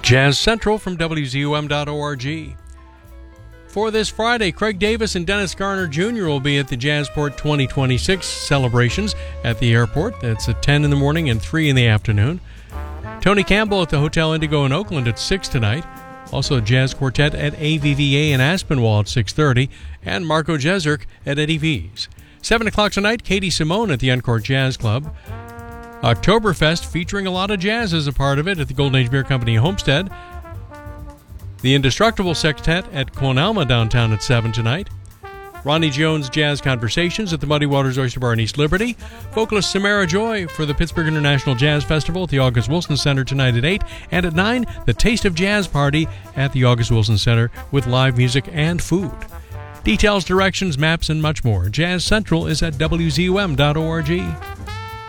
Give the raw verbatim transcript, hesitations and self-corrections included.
Jazz Central from W Z U M dot org. For this Friday, Craig Davis and Dennis Garner Junior will be at the Jazzport twenty twenty-six celebrations at the airport. That's at ten in the morning and three in the afternoon. Tony Campbell at the Hotel Indigo in Oakland at six tonight. Also a jazz quartet at A V V A in Aspinwall at six thirty. And Marco Jezerk at Eddie V's. seven o'clock tonight, Katie Simone at the Encore Jazz Club. Oktoberfest featuring a lot of jazz as a part of it at the Golden Age Beer Company Homestead. The Indestructible Sextet at Quonalma downtown at seven tonight. Ronnie Jones Jazz Conversations at the Muddy Waters Oyster Bar in East Liberty. Vocalist Samara Joy for the Pittsburgh International Jazz Festival at the August Wilson Center tonight at eight. And at nine, the Taste of Jazz Party at the August Wilson Center with live music and food. Details, directions, maps, and much more. Jazz Central is at W Z U M dot org.